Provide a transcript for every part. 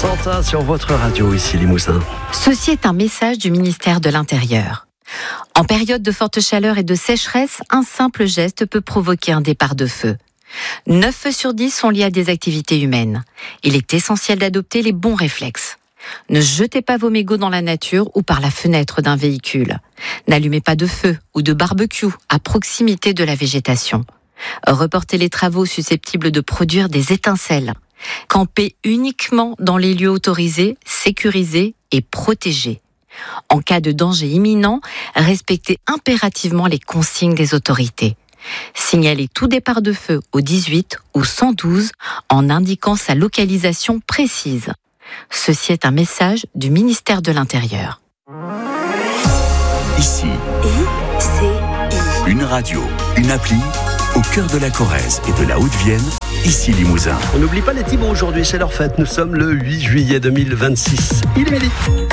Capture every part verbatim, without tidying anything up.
Santa sur votre radio, ici Limousin. Ceci est un message du ministère de l'Intérieur. En période de forte chaleur et de sécheresse, un simple geste peut provoquer un départ de feu. neuf feux sur dix sont liés à des activités humaines. Il est essentiel d'adopter les bons réflexes. Ne jetez pas vos mégots dans la nature ou par la fenêtre d'un véhicule. N'allumez pas de feu ou de barbecue à proximité de la végétation. Reportez les travaux susceptibles de produire des étincelles. Campez uniquement dans les lieux autorisés, sécurisés et protégés. En cas de danger imminent, respectez impérativement les consignes des autorités. Signalez tout départ de feu au dix-huit ou cent douze en indiquant sa localisation précise. Ceci est un message du ministère de l'Intérieur. Ici, I C I. Une radio, une appli, au cœur de la Corrèze et de la Haute-Vienne, ici Limousin. On n'oublie pas les Thibauts aujourd'hui, c'est leur fête. Nous sommes le huit juillet deux mille vingt-six. Il est midi.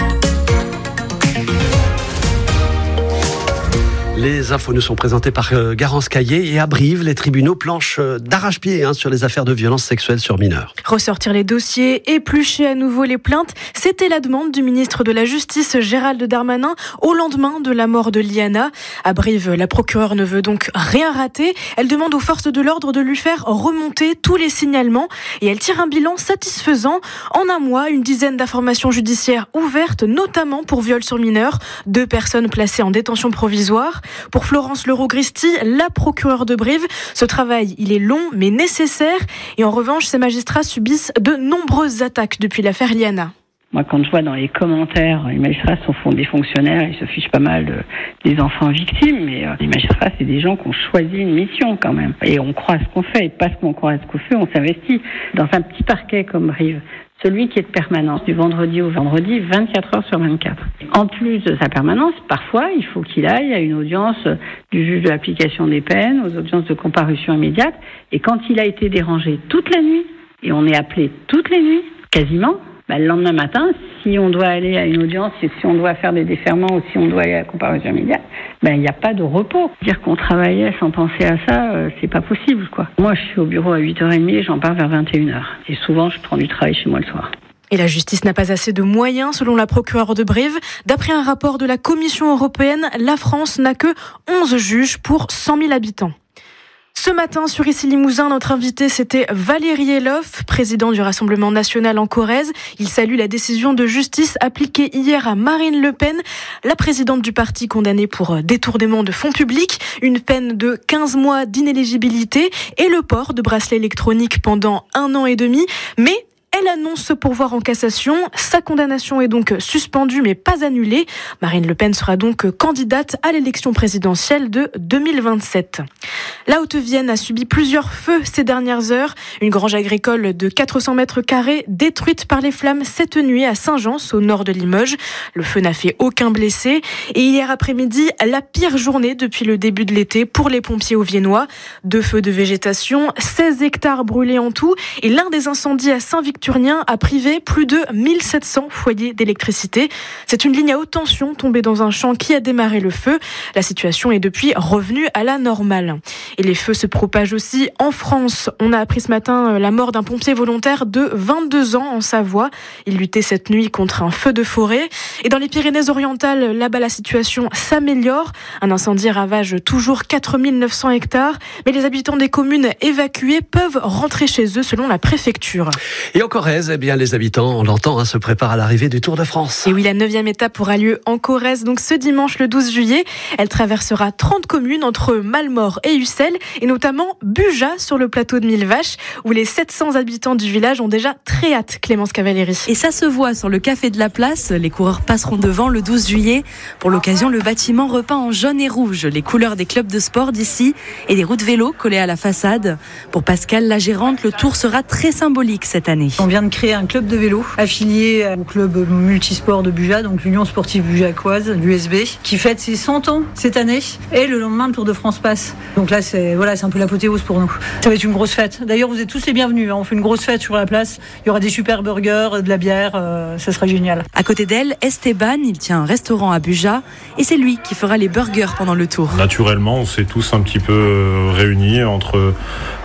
Les infos nous sont présentées par euh, Garance Caillé et à Brive, les tribunaux planchent euh, d'arrache-pied hein, sur les affaires de violences sexuelles sur mineurs. Ressortir les dossiers, éplucher à nouveau les plaintes, c'était la demande du ministre de la Justice Gérald Darmanin au lendemain de la mort de Liana. À Brive, la procureure ne veut donc rien rater. Elle demande aux forces de l'ordre de lui faire remonter tous les signalements et elle tire un bilan satisfaisant. En un mois, une dizaine d'informations judiciaires ouvertes, notamment pour viol sur mineurs, deux personnes placées en détention provisoire. Pour Florence Leroux-Gristi, la procureure de Brive, ce travail, il est long mais nécessaire. Et en revanche, ces magistrats subissent de nombreuses attaques depuis l'affaire Liana. Moi, quand je vois dans les commentaires, les magistrats sont des fonctionnaires, ils se fichent pas mal de, des enfants victimes, mais euh, les magistrats, c'est des gens qui ont choisi une mission quand même. Et on croit à ce qu'on fait, et parce qu'on croit à ce qu'on fait, on s'investit. Dans un petit parquet comme Brive, celui qui est de permanence, du vendredi au vendredi, vingt-quatre heures sur vingt-quatre. En plus de sa permanence, parfois, il faut qu'il aille à une audience du juge de l'application des peines, aux audiences de comparution immédiate. Et quand il a été dérangé toute la nuit, et on est appelé toutes les nuits, quasiment, bah, le lendemain matin, si on doit aller à une audience, si on doit faire des déferments ou si on doit aller à la comparution immédiate, ben, il n'y a pas de repos. Dire qu'on travaillait sans penser à ça, euh, c'est pas possible, quoi. Moi, je suis au bureau à huit heures trente et j'en pars vers vingt et une heures. Et souvent, je prends du travail chez moi le soir. Et la justice n'a pas assez de moyens, selon la procureure de Brive. D'après un rapport de la Commission européenne, la France n'a que onze juges pour cent mille habitants. Ce matin, sur Ici Limousin, notre invité, c'était Valérie Eloff, président du Rassemblement national en Corrèze. Il salue la décision de justice appliquée hier à Marine Le Pen, la présidente du parti condamnée pour détournement de fonds publics, une peine de quinze mois d'inéligibilité et le port de bracelets électroniques pendant un an et demi. Mais elle annonce se pourvoir en cassation. Sa condamnation est donc suspendue mais pas annulée. Marine Le Pen sera donc candidate à l'élection présidentielle de deux mille vingt-sept. La Haute-Vienne a subi plusieurs feux ces dernières heures. Une grange agricole de quatre cents mètres carrés détruite par les flammes cette nuit à Saint-Jean, au nord de Limoges. Le feu n'a fait aucun blessé. Et hier après-midi, la pire journée depuis le début de l'été pour les pompiers auviennois. Deux feux de végétation, seize hectares brûlés en tout. Et l'un des incendies à Saint-Victorien a privé plus de mille sept cents foyers d'électricité. C'est une ligne à haute tension tombée dans un champ qui a démarré le feu. La situation est depuis revenue à la normale. Et les feux se propagent aussi en France. On a appris ce matin la mort d'un pompier volontaire de vingt-deux ans en Savoie. Il luttait cette nuit contre un feu de forêt. Et dans les Pyrénées-Orientales, là-bas la situation s'améliore. Un incendie ravage toujours quatre mille neuf cents hectares. Mais les habitants des communes évacuées peuvent rentrer chez eux selon la préfecture. Et en Corrèze, eh bien, les habitants, on l'entend, hein, se préparent à l'arrivée du Tour de France. Et oui, la neuvième étape aura lieu en Corrèze, donc ce dimanche le douze juillet. Elle traversera trente communes entre Malmort et Ussel, et notamment Buja sur le plateau de Millevaches, où les sept cents habitants du village ont déjà très hâte, Clémence Cavalleri. Et ça se voit sur le café de la place. Les coureurs passeront devant le douze juillet. Pour l'occasion, le bâtiment repeint en jaune et rouge les couleurs des clubs de sport d'ici et des routes vélo collées à la façade. Pour Pascal, la gérante, le tour sera très symbolique cette année. On vient de créer un club de vélo affilié au club multisport de Buja, donc l'Union sportive bujacoise, l'U S B, qui fête ses cent ans cette année. Et le lendemain, le Tour de France passe. Donc là, c'est, voilà, c'est un peu l'apothéose pour nous. Ça va être une grosse fête. D'ailleurs, vous êtes tous les bienvenus. Hein. On fait une grosse fête sur la place. Il y aura des super burgers, de la bière. Euh, ça sera génial. À côté d'elle, Esteban, il tient un restaurant à Buja. Et c'est lui qui fera les burgers pendant le tour. Naturellement, on s'est tous un petit peu réunis entre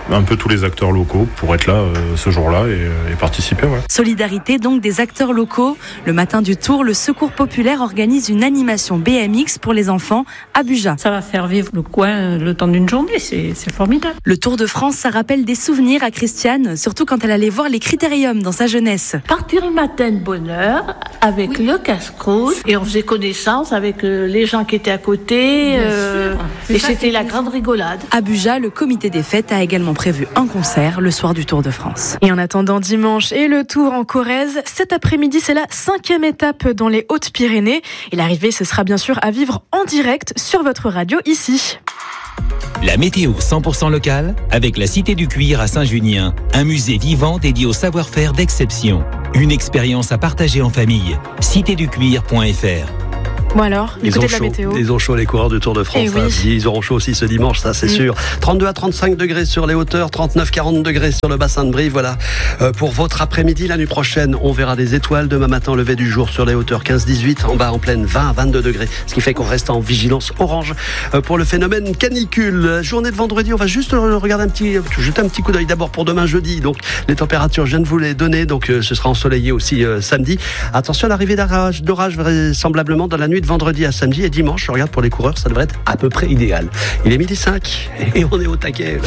un peu tous les acteurs locaux pour être là euh, ce jour-là et, et participer. Ouais. Solidarité donc des acteurs locaux. Le matin du Tour, le Secours Populaire organise une animation B M X pour les enfants à Buja. Ça va faire vivre le coin le temps d'une journée, c'est, c'est formidable. Le Tour de France, ça rappelle des souvenirs à Christiane, surtout quand elle allait voir les critériums dans sa jeunesse. Partir le matin de bonne heure avec oui. le casse-croûte et on faisait connaissance avec euh, les gens qui étaient à côté euh, et c'était la grande rigolade. À Buja, le comité des fêtes a également prévu un concert le soir du Tour de France. Et en attendant dimanche et le Tour en Corrèze, cet après-midi, c'est la cinquième étape dans les Hautes-Pyrénées. Et l'arrivée, ce sera bien sûr à vivre en direct sur votre radio ici. La météo cent pour cent locale avec la Cité du Cuir à Saint-Junien, un musée vivant dédié au savoir-faire d'exception. Une expérience à partager en famille. cité du cuir point f r. Bon alors, ils ont, de chaud, la météo. ils ont chaud les coureurs du Tour de France. Oui. Hein. Ils auront chaud aussi ce dimanche, ça c'est mmh. sûr. trente-deux à trente-cinq degrés sur les hauteurs, trente-neuf à quarante degrés sur le bassin de Brive. Voilà euh, pour votre après-midi. La nuit prochaine, on verra des étoiles. Demain matin, lever du jour sur les hauteurs quinze à dix-huit. En bas, en pleine vingt à vingt-deux degrés. Ce qui fait qu'on reste en vigilance orange euh, pour le phénomène canicule. La journée de vendredi, on va juste regarder un petit, jeter un petit coup d'œil d'abord pour demain jeudi. Donc les températures, je viens de vous les donner. Donc euh, ce sera ensoleillé aussi euh, samedi. Attention à l'arrivée d'orage, d'orage vraisemblablement dans la nuit de vendredi à samedi. Et dimanche, je regarde pour les coureurs, ça devrait être à peu près idéal. Il est midi cinq et on est au taquet.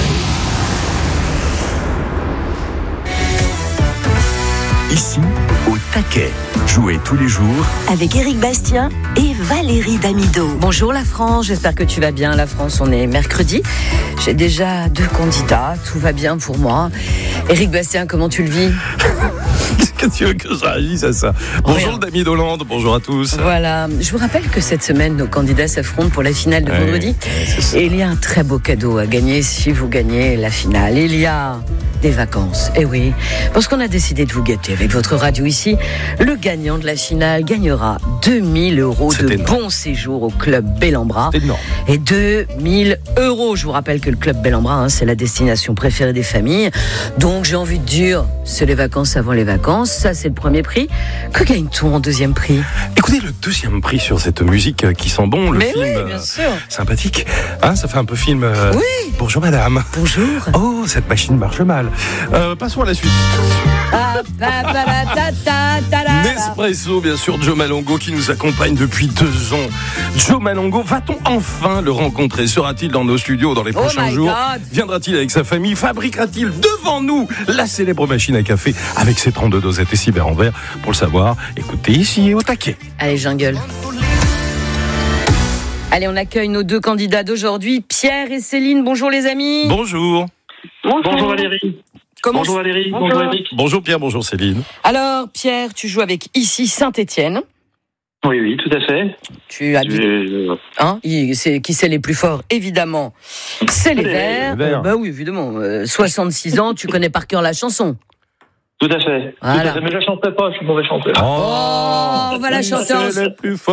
Ici, au taquet. Jouez tous les jours avec Éric Bastien et Valérie Damido. Bonjour la France, j'espère que tu vas bien. La France, on est mercredi. J'ai déjà deux candidats, tout va bien pour moi. Éric Bastien, comment tu le vis ? Qu'est-ce que tu veux que je réagisse à ça ? Bonjour Dami Dolande, bonjour à tous. Voilà, je vous rappelle que cette semaine, nos candidats s'affrontent pour la finale de ouais, vendredi. Et il y a un très beau cadeau à gagner si vous gagnez la finale. Il y a des vacances, eh oui, parce qu'on a décidé de vous gâter avec votre radio ici. Le gagnant de la finale gagnera deux mille euros de bon séjour au club Bellambra. C'est énorme. Et deux mille euros. Je vous rappelle que le club Bellambra, hein, c'est la destination préférée des familles. Donc j'ai envie de dire, c'est les vacances avant les vacances. Ça, c'est le premier prix. Que gagne-t-on en deuxième prix ? Écoutez, le deuxième prix sur cette musique qui sent bon, le Mais film oui, bien sûr. euh, sympathique. Hein, ça fait un peu film. Euh... Oui. Bonjour madame. Bonjour. Oh, cette machine marche mal. Euh, passons à la suite. Nespresso, bien sûr, Joe Malongo qui nous accompagne depuis deux ans. Joe Malongo, va-t-on enfin le rencontrer ? Sera-t-il dans nos studios dans les prochains oh jours ? God. Viendra-t-il avec sa famille ? Fabriquera-t-il devant nous la célèbre machine à café avec ses trente-deux dosettes et six verres en verre ? Pour le savoir, écoutez ici au taquet. Allez, jungle. Allez, on accueille nos deux candidats d'aujourd'hui, Pierre et Céline. Bonjour les amis. Bonjour. Bonjour, bonjour Valérie. Comment bonjour Valérie. Bonjour. Bonjour Eric. Bonjour Pierre, bonjour Céline. Alors Pierre, tu joues avec ici Saint-Étienne. Oui, oui, tout à fait. Tu habites. Je... Hein c'est, qui c'est les plus forts, évidemment. C'est les, les Verts. Les Verts. Bah oui, évidemment. Euh, soixante-six ans, tu connais par cœur la chanson. Tout à fait. Voilà. Tout à fait. Mais je ne chanterai pas, je suis mauvais chanteur. Oh, oh on va la chanter.